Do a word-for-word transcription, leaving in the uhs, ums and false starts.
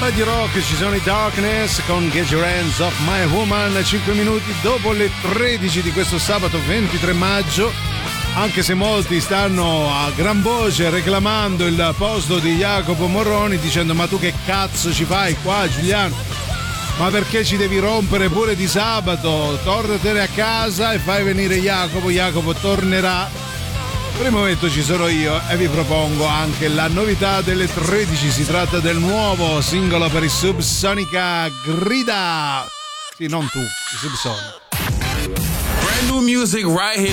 Radio Rock ci sono i Darkness con Get Your Hands Off My Woman, cinque minuti dopo le tredici di questo sabato ventitré maggio, anche se molti stanno a gran voce reclamando il posto di Jacopo Morroni dicendo ma tu che cazzo ci fai qua Giuliano? Ma perché ci devi rompere pure di sabato? Tornatene a casa e fai venire Jacopo, Jacopo tornerà. Per il momento ci sono io e vi propongo anche la novità delle tredici, si tratta del nuovo singolo per i Subsonica, Grida! Sì, non tu, i Subsonica. Brand new music right here.